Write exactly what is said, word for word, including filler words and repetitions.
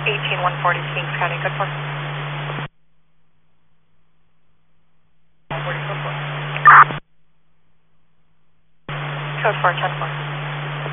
eighteen one forty Kings County, good for. Code four ten four.